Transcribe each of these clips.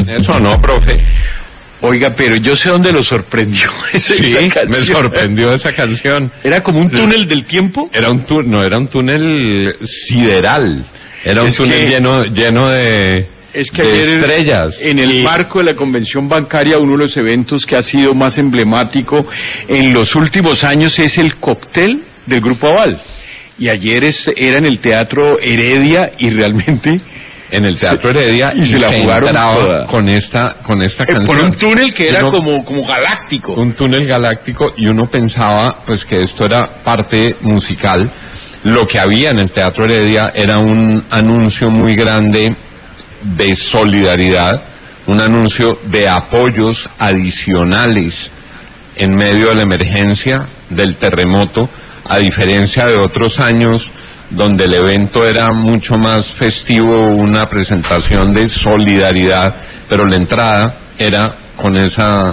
Eso no, profe. Oiga, pero yo sé dónde lo sorprendió esa canción. Me sorprendió esa canción. ¿Era como un túnel del tiempo? Era un túnel sideral. Era un túnel lleno de estrellas. En el marco de la convención bancaria, uno de los eventos que ha sido más emblemático en los últimos años es el cóctel del Grupo Aval. Y ayer era en el Teatro Heredia y realmente... En el Teatro Heredia y se la jugaron toda. con esta canción. Por un túnel que era como galáctico. Un túnel galáctico, y uno pensaba pues que esto era parte musical. Lo que había en el Teatro Heredia era un anuncio muy grande de solidaridad, un anuncio de apoyos adicionales en medio de la emergencia del terremoto, a diferencia de otros años donde el evento era mucho más festivo, una presentación de solidaridad, pero la entrada era con esa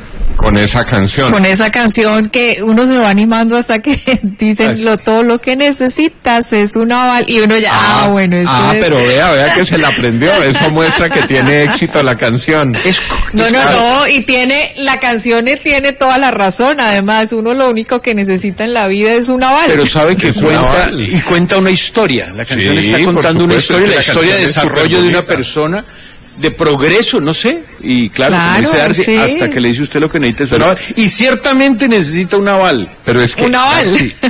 canción. Con esa canción que uno se va animando hasta que dicen todo lo que necesitas es un aval, y uno ya, bueno, eso es... pero vea que se la aprendió, eso muestra que tiene éxito la canción. No, y la canción tiene toda la razón, además uno lo único que necesita en la vida es un aval. Pero sabe que cuenta una historia, la canción está contando una historia, la historia de desarrollo de una persona, de progreso, no sé, y claro Darcy, hasta que le dice usted lo que necesita es un aval, y ciertamente necesita un aval. Pero es que un aval.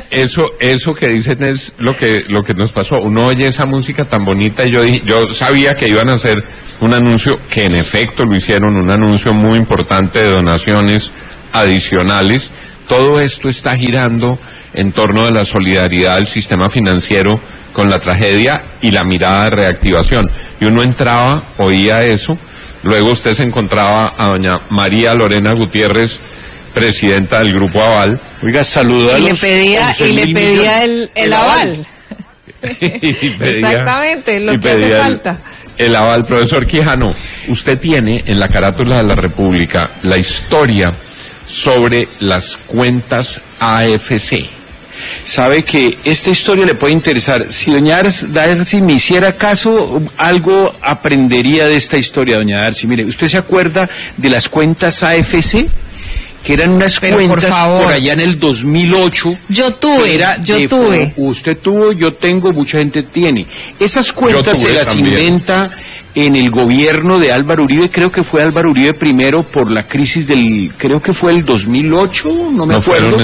Eso que dicen es lo que nos pasó. Uno oye esa música tan bonita, y yo sabía que iban a hacer un anuncio, que en efecto lo hicieron, un anuncio muy importante de donaciones adicionales. Todo esto está girando en torno de la solidaridad del sistema financiero con la tragedia y la mirada de reactivación. Y uno entraba, oía eso, luego usted se encontraba a doña María Lorena Gutiérrez, presidenta del Grupo Aval. Oiga, saludó y le pedía el aval. Exactamente, lo que hace falta. El aval. Profesor Quijano, usted tiene en la carátula de la República la historia sobre las cuentas AFC. Sabe que esta historia le puede interesar. Si doña Darcy me hiciera caso, algo aprendería de esta historia, doña Darcy. Mire, ¿usted se acuerda de las cuentas AFC? Que eran unas cuentas por allá en el 2008. Yo tuve. Usted tuvo, yo tengo, mucha gente tiene. Esas cuentas se las inventa en el gobierno de Álvaro Uribe, creo que fue Álvaro Uribe primero por la crisis creo que fue el 2008, no me acuerdo.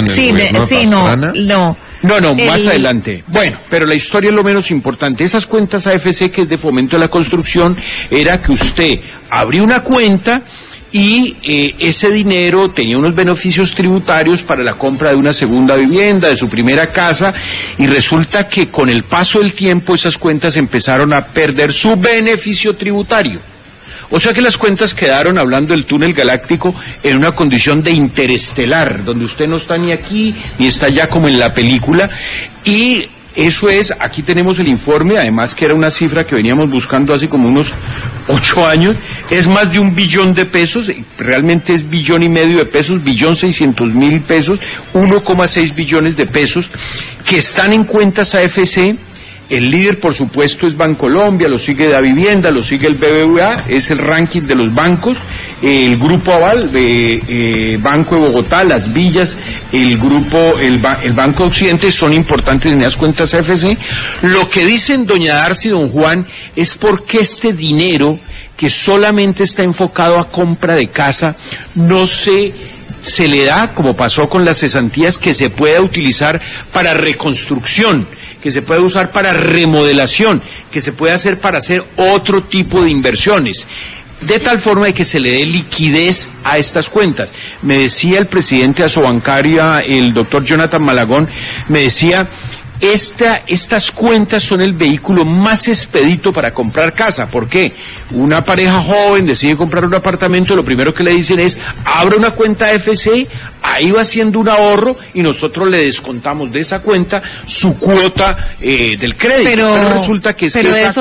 Más adelante. Bueno, pero la historia es lo menos importante. Esas cuentas AFC, que es de fomento de la construcción, era que usted abría una cuenta y ese dinero tenía unos beneficios tributarios para la compra de una segunda vivienda, de su primera casa, y resulta que con el paso del tiempo esas cuentas empezaron a perder su beneficio tributario. O sea que las cuentas quedaron, hablando del túnel galáctico, en una condición de interestelar, donde usted no está ni aquí, ni está allá como en la película, y eso es, aquí tenemos el informe, además que era una cifra que veníamos buscando hace como unos 8 años, es más de 1 billón de pesos, realmente es 1,5 billones de pesos, 1.600.000 pesos, 1,6 billones de pesos, que están en cuentas AFC. El líder, por supuesto, es Bancolombia, lo sigue Davivienda, lo sigue el BBVA, es el ranking de los bancos, el Grupo Aval, Banco de Bogotá, Las Villas, el Banco Occidente, son importantes en esas cuentas AFC. Lo que dicen doña Darcy y don Juan es porque este dinero, que solamente está enfocado a compra de casa, no se le da, como pasó con las cesantías, que se pueda utilizar para reconstrucción, que se puede usar para remodelación, que se puede hacer para hacer otro tipo de inversiones, de tal forma de que se le dé liquidez a estas cuentas. Me decía el presidente de Asobancaria, el doctor Jonathan Malagón, me decía, estas cuentas son el vehículo más expedito para comprar casa. ¿Por qué? Una pareja joven decide comprar un apartamento, lo primero que le dicen es, abra una cuenta AFC, ahí va haciendo un ahorro y nosotros le descontamos de esa cuenta su cuota del crédito. Pero resulta que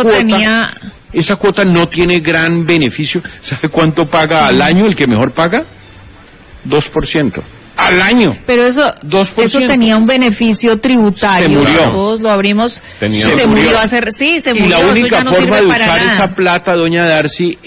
esa cuota no tiene gran beneficio. ¿Sabe cuánto paga al año el que mejor paga? 2%. Al año. Pero eso tenía un beneficio tributario. Se murió. Todos lo abrimos. Se murió. Se murió. Y la única forma de usar esa plata, doña Darcy, es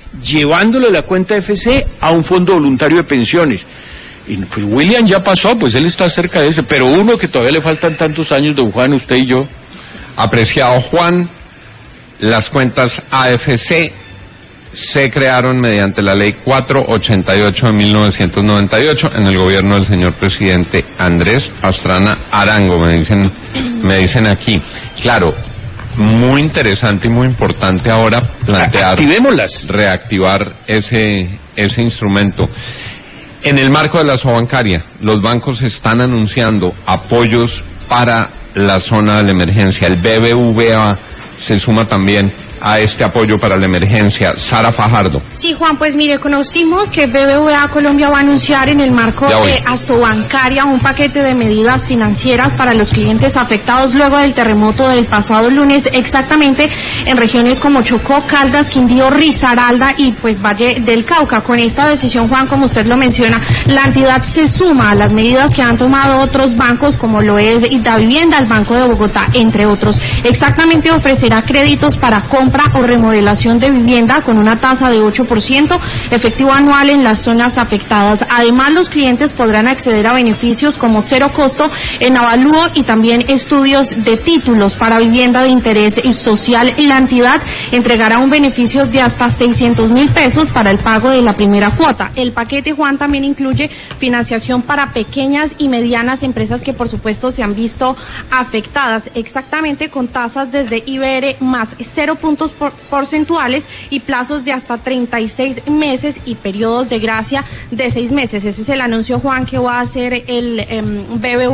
llevándole la cuenta FC a un fondo voluntario de pensiones. Y pues William ya pasó, pues él está cerca de ese, pero uno que todavía le faltan tantos años, don Juan, usted y yo. Apreciado Juan, las cuentas AFC se crearon mediante la ley 488 de 1998 en el gobierno del señor presidente Andrés Pastrana Arango, me dicen aquí. Claro, muy interesante y muy importante ahora plantear, activémoslas, reactivar ese instrumento. En el marco de la sobancaria, los bancos están anunciando apoyos para la zona de la emergencia. El BBVA se suma también a este apoyo para la emergencia. Sara Fajardo. Sí, Juan, pues mire, conocimos que BBVA Colombia va a anunciar en el marco de Asobancaria un paquete de medidas financieras para los clientes afectados luego del terremoto del pasado lunes, exactamente en regiones como Chocó, Caldas, Quindío, Risaralda y pues Valle del Cauca. Con esta decisión, Juan, como usted lo menciona, la entidad se suma a las medidas que han tomado otros bancos como lo es Davivienda, el Banco de Bogotá, entre otros. Exactamente ofrecerá créditos para compra o remodelación de vivienda con una tasa de 8% efectivo anual en las zonas afectadas. Además, los clientes podrán acceder a beneficios como cero costo en avalúo y también estudios de títulos para vivienda de interés social. La entidad entregará un beneficio de hasta 600.000 pesos para el pago de la primera cuota. El paquete, Juan, también incluye financiación para pequeñas y medianas empresas que por supuesto se han visto afectadas, exactamente con tasas desde IBR más 0 puntos porcentuales y plazos de hasta 36 meses y periodos de gracia de 6 meses. Ese es el anuncio, Juan, que va a hacer el BBVA